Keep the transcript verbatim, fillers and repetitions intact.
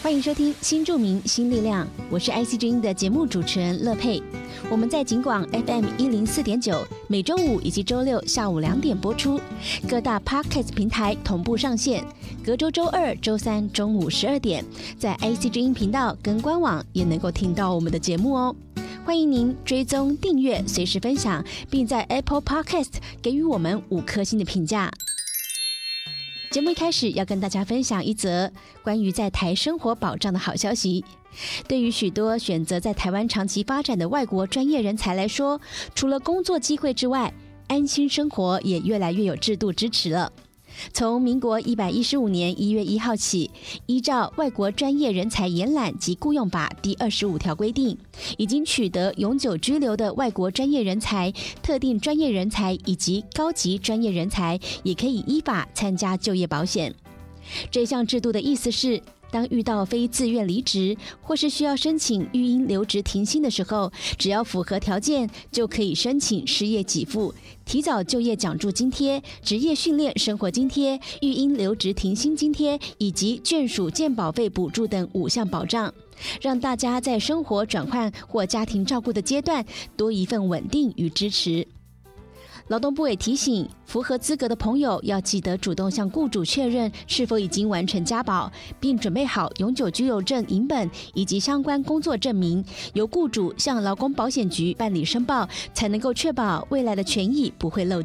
欢迎收听新著名新力量，我是 I C 之音的节目主持人乐佩。我们在警广 F M 一零四点九，每周五以及周六下午两点播出，各大 Podcast 平台同步上线。隔周周二、周三中午十二点，在 I C 之音频道跟官网也能够听到我们的节目哦。欢迎您追踪订阅，随时分享，并在 Apple Podcast 给予我们五颗星的评价。节目一开始要跟大家分享一则关于在台生活保障的好消息。对于许多选择在台湾长期发展的外国专业人才来说，除了工作机会之外，安心生活也越来越有制度支持了。从民国一百一十五年一月一号起，依照《外国专业人才延揽及雇用法》第二十五条规定，已经取得永久居留的外国专业人才、特定专业人才以及高级专业人才，也可以依法参加就业保险。这项制度的意思是，当遇到非自愿离职或是需要申请育婴留职停薪的时候，只要符合条件，就可以申请失业给付、提早就业奖助津贴、职业训练生活津贴、育婴留职停薪津贴以及眷属健保费补助等五项保障，让大家在生活转换或家庭照顾的阶段多一份稳定与支持。劳动部也提醒，符合资格的朋友要记得主动向雇主确认是否已经完成加保，并准备好永久居留证影本以及相关工作证明，由雇主向劳工保险局办理申报，才能够确保未来的权益不会漏